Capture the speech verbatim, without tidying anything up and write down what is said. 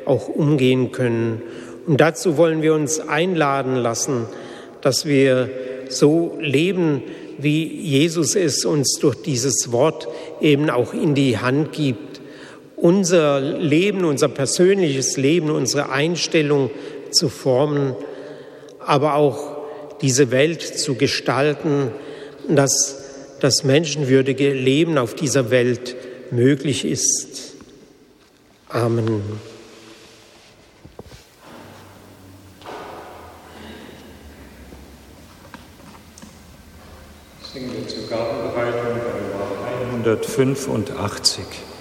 auch umgehen können. Und dazu wollen wir uns einladen lassen, dass wir so leben, wie Jesus es uns durch dieses Wort eben auch in die Hand gibt. Unser Leben, unser persönliches Leben, unsere Einstellung zu formen, aber auch diese Welt zu gestalten, dass das menschenwürdige Leben auf dieser Welt möglich ist. Amen. Singen wir zur Gabenbereitung bei Nummer hundertfünfundachtzig.